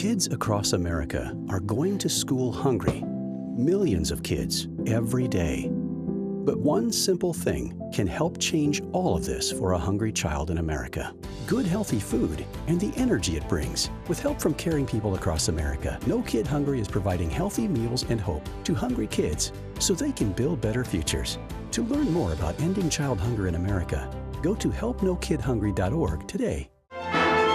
Kids across America are going to school hungry. Millions of kids every day. But one simple thing can help change all of this for a hungry child in America. Good, healthy food and the energy it brings. With help from caring people across America, No Kid Hungry is providing healthy meals and hope to hungry kids so they can build better futures. To learn more about ending child hunger in America, go to helpnokidhungry.org today.